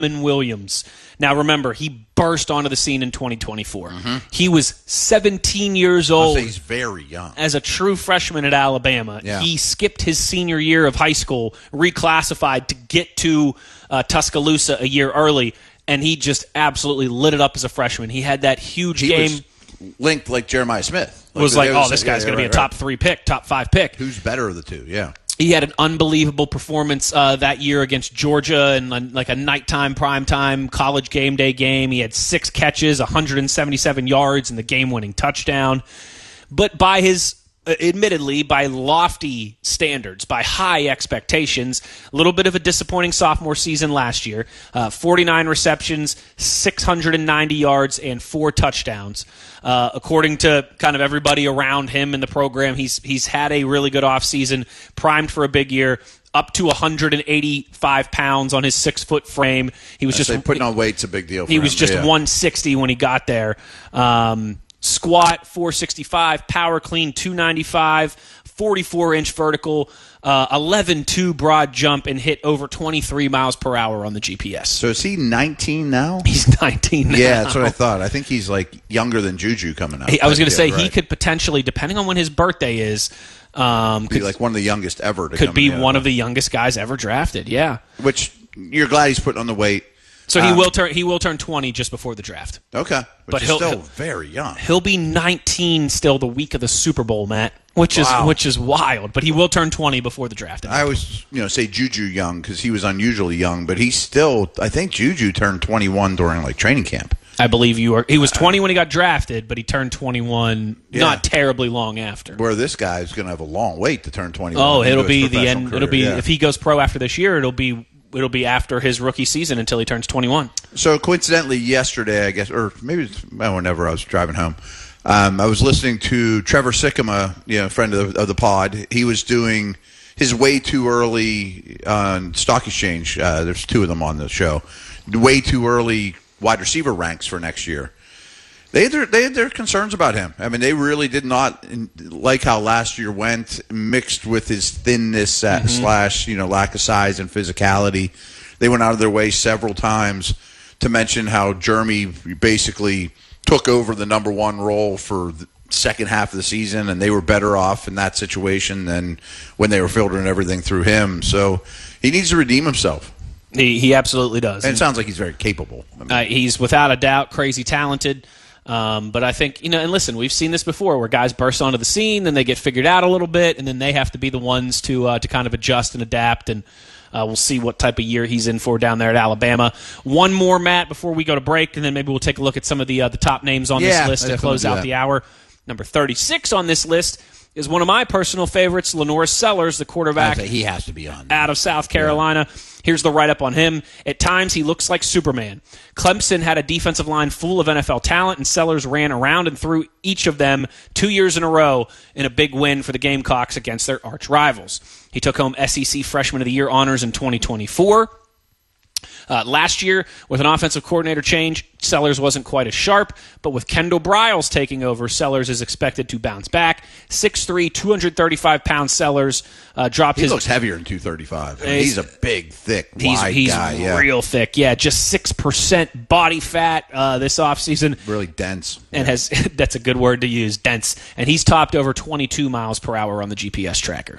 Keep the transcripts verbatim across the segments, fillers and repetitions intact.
Williams. Now, remember, he burst onto the scene in twenty twenty-four. Mm-hmm. He was seventeen years old. He's very young. As a true freshman at Alabama. Yeah. He skipped his senior year of high school, reclassified to get to uh, Tuscaloosa a year early, and he just absolutely lit it up as a freshman. He had that huge he game. Was linked like Jeremiah Smith. It was like, was, oh, this guy's yeah, going to yeah, be a right, top three pick, top five pick. Who's better of the two? Yeah. He had an unbelievable performance uh, that year against Georgia in like a nighttime, primetime college game day game. He had six catches, one hundred seventy-seven yards, and the game-winning touchdown. But by his, uh, admittedly, by lofty standards, by high expectations, a little bit of a disappointing sophomore season last year. Uh, forty-nine receptions, six hundred ninety yards, and four touchdowns. Uh, according to kind of everybody around him in the program, he's he's had a really good offseason, primed for a big year, up to one hundred eighty-five pounds on his six-foot frame. He was I just say putting on weight's a big deal for He him, was just yeah. one sixty when he got there. Um, squat, four sixty-five, power clean, two ninety-five, forty-four inch vertical, uh, eleven two broad jump, and hit over twenty-three miles per hour on the G P S. So is he nineteen now? He's nineteen now. Yeah, that's what I thought. I think he's like younger than Juju coming out. He, I was going to yeah, say right. he could potentially, depending on when his birthday is, um, be could, like one of the youngest ever. To could come be in, yeah. one of the youngest guys ever drafted. Yeah. Which you're glad he's putting on the weight. So he Um, will turn he will turn twenty just before the draft. Okay, which But is he'll- still he'll- very young. He'll be nineteen still the week of the Super Bowl, Matt, which is Wow. which is wild. But he will turn twenty before the draft. I always, you know, say Juju young because he was unusually young, but he's still. I think Juju turned twenty-one during like training camp. I believe you are. He was twenty when he got drafted, but he turned twenty-one Yeah. not terribly long after. Where this guy is going to have a long wait to turn twenty-one. Oh, into it'll his be the professional end. career, It'll be yeah. if he goes pro after this year. It'll be it'll be after his rookie season until he turns twenty-one. So coincidentally, yesterday, I guess, or maybe it's, well, whenever I was driving home, um, I was listening to Trevor Sikkema, you know, friend of the, of the pod. He was doing his way too early on Stock Exchange. Uh, there's two of them on the show. Way too early wide receiver ranks for next year. They had, their, they had their concerns about him. I mean, they really did not like how last year went, mixed with his thinness uh, mm-hmm. slash, you know, lack of size and physicality. They went out of their way several times to mention how Jeremy basically took over the number one role for the second half of the season, and they were better off in that situation than when they were filtering everything through him. So he needs to redeem himself. He he absolutely does. And it sounds like he's very capable. I mean, uh, he's without a doubt crazy talented. Um, but I think, you know, and listen, we've seen this before where guys burst onto the scene, then they get figured out a little bit, and then they have to be the ones to uh, to kind of adjust and adapt, and uh, we'll see what type of year he's in for down there at Alabama. One more, Matt, before we go to break, and then maybe we'll take a look at some of the uh, the top names on Yeah, this list I to definitely close do out that. the hour. Number thirty-six on this list is one of my personal favorites, Lenoir Sellers, the quarterback I think he has to be on. out of South Carolina. Here's the write-up on him. At times, he looks like Superman. Clemson had a defensive line full of N F L talent, and Sellers ran around and through each of them two years in a row in a big win for the Gamecocks against their arch rivals. He took home S E C Freshman of the Year honors in twenty twenty-four. Uh, last year, with an offensive coordinator change, Sellers wasn't quite as sharp, but with Kendall Briles taking over, Sellers is expected to bounce back. six three, two hundred thirty-five pound Sellers uh, dropped He his... looks heavier than two thirty-five. I mean, He's- he's, a big, thick, He's, wide he's guy. Yeah. real thick. Yeah, just six percent body fat uh, this offseason. Really dense. And has that's a good word to use, dense. And he's topped over twenty-two miles per hour on the G P S tracker.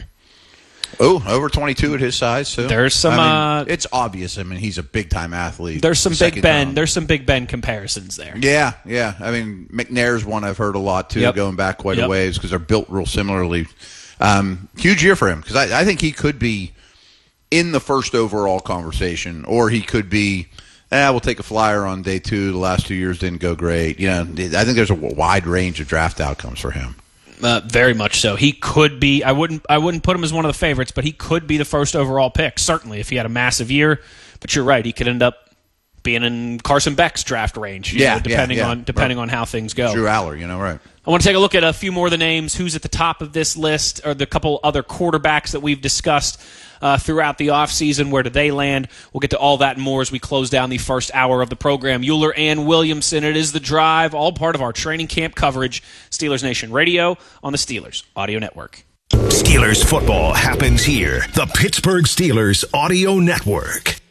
Oh, over twenty-two at his size, too. There's some, I mean, uh, it's obvious. I mean, he's a big-time athlete. There's some Big Second Ben. round. There's some Big Ben comparisons there. Yeah, yeah. I mean, McNair's one I've heard a lot, too, Yep. going back quite Yep. a ways because they're built real similarly. Um, huge year for him because I, I think he could be in the first overall conversation, or he could be, eh, we'll take a flyer on day two. The last two years didn't go great. You know, I think there's a wide range of draft outcomes for him. Uh, very much so. He could be. I wouldn't. I wouldn't put him as one of the favorites, but he could be the first overall pick. Certainly, if he had a massive year. But you're right. He could end up being in Carson Beck's draft range. you Yeah, know, depending yeah, yeah. on depending Right. on how things go. Drew Aller, you know, right. I want to take a look at a few more of the names. Who's at the top of this list, or the couple other quarterbacks that we've discussed uh, throughout the offseason. Where do they land? We'll get to all that and more as we close down the first hour of the program. Euler and Williamson, it is The Drive, all part of our training camp coverage. Steelers Nation Radio on the Steelers Audio Network. Steelers football happens here. The Pittsburgh Steelers Audio Network.